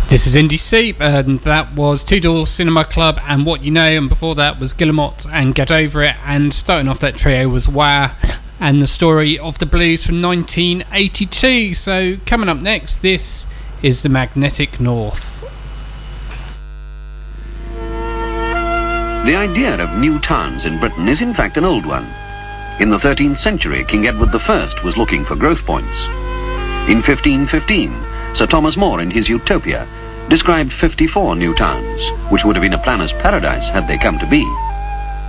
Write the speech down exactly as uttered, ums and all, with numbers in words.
This is Indie Soup, and that was Two Door Cinema Club and What You Know, and before that was Guillemot and Get Over It, and starting off that trio was Wah and The Story of the Blues from nineteen eighty-two. So coming up next, this is The Magnetic North. The idea of new towns in Britain is in fact an old one. In the thirteenth century, King Edward the First was looking for growth points. In fifteen fifteen, Sir Thomas More in his Utopia described fifty-four new towns, which would have been a planner's paradise had they come to be.